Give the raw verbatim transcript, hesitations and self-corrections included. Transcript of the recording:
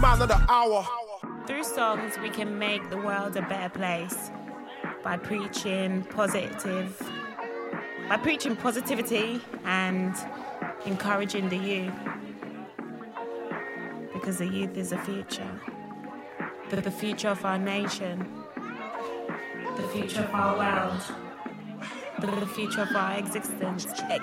man of the hour. Through songs, we can make the world a better place by preaching positive, by preaching positivity and encouraging the youth. Because the youth is the future. The, the future of our nation. The future of our world. The, the future of our existence.